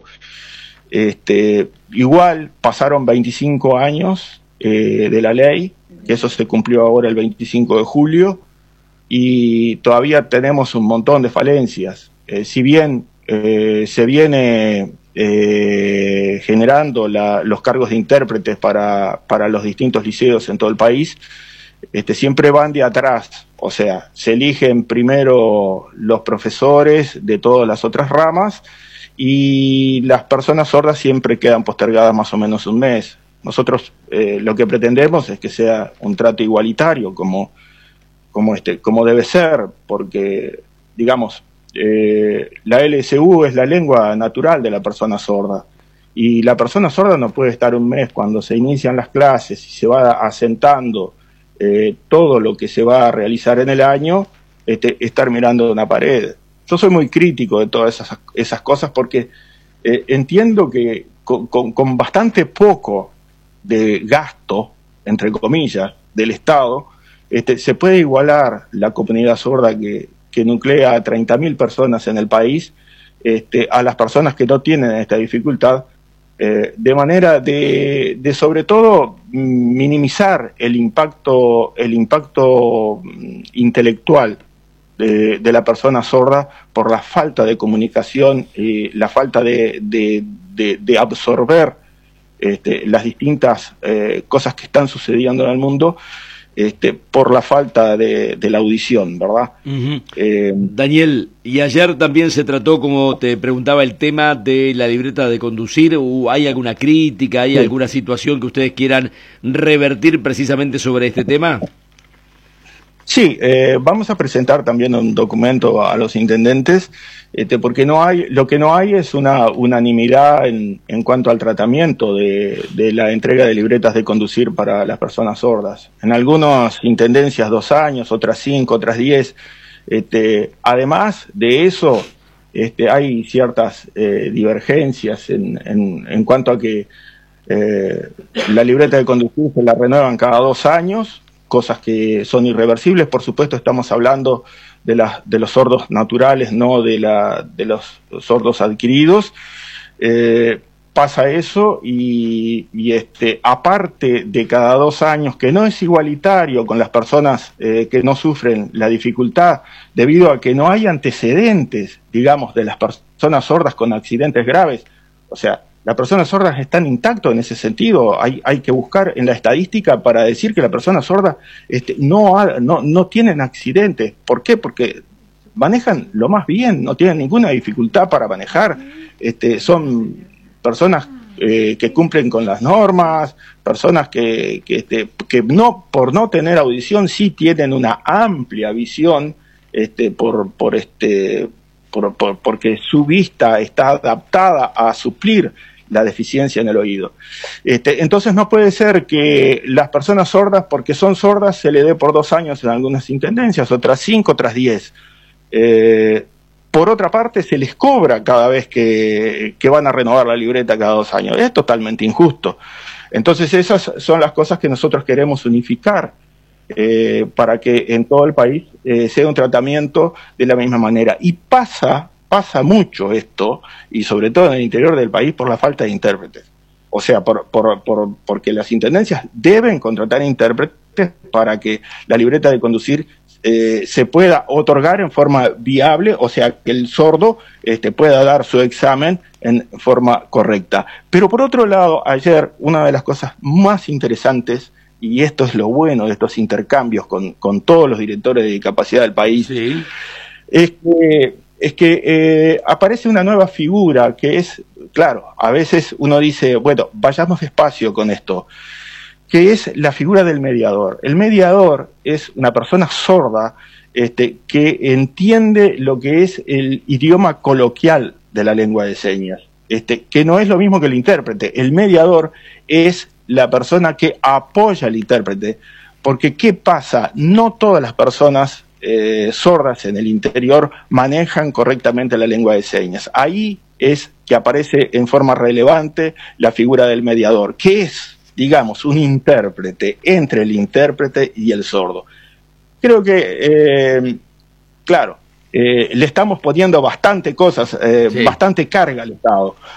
Igual pasaron 25 años de la ley, que eso se cumplió ahora el 25 de julio, y todavía tenemos un montón de falencias. Si bien se viene generando los cargos de intérpretes para los distintos liceos en todo el país, siempre van de atrás, o sea, se eligen primero los profesores de todas las otras ramas y las personas sordas siempre quedan postergadas más o menos un mes. Nosotros lo que pretendemos es que sea un trato igualitario, como debe ser, porque, digamos, la LSU es la lengua natural de la persona sorda, y la persona sorda no puede estar un mes cuando se inician las clases y se va asentando todo lo que se va a realizar en el año, estar mirando una pared. Yo soy muy crítico de todas esas cosas porque entiendo que con bastante poco de gasto, entre comillas, del Estado, se puede igualar la comunidad sorda que nuclea a 30.000 personas en el país, a las personas que no tienen esta dificultad, de manera de sobre todo minimizar el impacto intelectual de la persona sorda por la falta de comunicación y la falta de absorber las distintas cosas que están sucediendo en el mundo, por la falta de la audición, ¿verdad? Uh-huh. Daniel, y ayer también se trató, como te preguntaba, el tema de la libreta de conducir. ¿Hay alguna crítica, hay alguna situación que ustedes quieran revertir precisamente sobre este tema? Sí, vamos a presentar también un documento a los intendentes, porque lo que no hay es una unanimidad en cuanto al tratamiento de la entrega de libretas de conducir para las personas sordas. En algunas intendencias 2 años, otras 5, otras 10. Además de eso, hay ciertas divergencias en cuanto a que la libreta de conducir se la renuevan cada 2 años, cosas que son irreversibles. Por supuesto, estamos hablando de los sordos naturales, no de los sordos adquiridos. Pasa eso y aparte de cada 2 años, que no es igualitario con las personas que no sufren la dificultad, debido a que no hay antecedentes, digamos, de las personas sordas con accidentes graves. O sea, las personas sordas están intactas en ese sentido. Hay que buscar en la estadística para decir que las personas sordas no tienen accidentes. ¿Por qué? Porque manejan lo más bien, no tienen ninguna dificultad para manejar. Son personas que cumplen con las normas, personas que no, por no tener audición, sí tienen una amplia visión, porque su vista está adaptada a suplir la deficiencia en el oído. Entonces no puede ser que las personas sordas, porque son sordas, se le dé por 2 años en algunas intendencias, otras 5, otras 10. Por otra parte, se les cobra cada vez que van a renovar la libreta cada 2 años. Es totalmente injusto. Entonces esas son las cosas que nosotros queremos unificar, para que en todo el país sea un tratamiento de la misma manera. Y pasa mucho esto, y sobre todo en el interior del país, por la falta de intérpretes. O sea, porque las intendencias deben contratar intérpretes para que la libreta de conducir se pueda otorgar en forma viable, o sea, que el sordo pueda dar su examen en forma correcta. Pero por otro lado, ayer una de las cosas más interesantes, y esto es lo bueno de estos intercambios con todos los directores de discapacidad del país, sí, es que aparece una nueva figura que es, claro, a veces uno dice, bueno, vayamos despacio con esto, que es la figura del mediador. El mediador es una persona sorda que entiende lo que es el idioma coloquial de la lengua de señas, que no es lo mismo que el intérprete. El mediador es la persona que apoya al intérprete, porque ¿qué pasa? No todas las personas sordas en el interior manejan correctamente la lengua de señas. Ahí es que aparece en forma relevante la figura del mediador, que es, digamos, un intérprete entre el intérprete y el sordo. Creo que, claro, le estamos poniendo bastante cosas, sí, bastante carga al Estado,